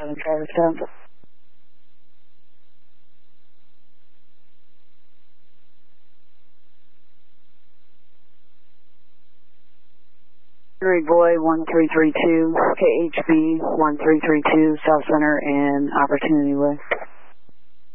7 Travis 10. Boy 1332, KHB 1332, South Center and Opportunity Way.